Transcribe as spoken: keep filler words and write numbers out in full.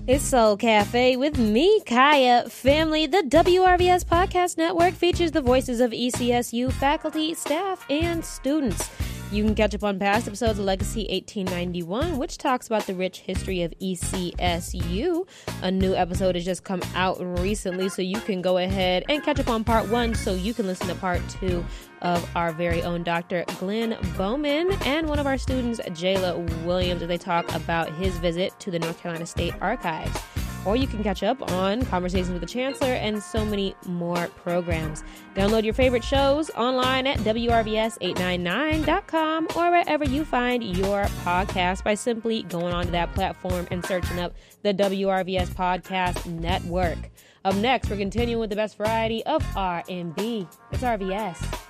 It's Soul Cafe with me, Kaya. Family, the W R V S Podcast Network features the voices of E C S U faculty, staff, and students. You can catch up on past episodes of Legacy eighteen ninety-one, which talks about the rich history of E C S U. A new episode has just come out recently, so you can go ahead and catch up on part one so you can listen to part two of our very own Doctor Glenn Bowman and one of our students, Jayla Williams, as they talk about his visit to the North Carolina State Archives. Or you can catch up on Conversations with the Chancellor and so many more programs. Download your favorite shows online at W R V S eight ninety-nine dot com or wherever you find your podcast by simply going onto that platform and searching up the W R V S Podcast Network. Up next, we're continuing with the best variety of R and B. It's R V S.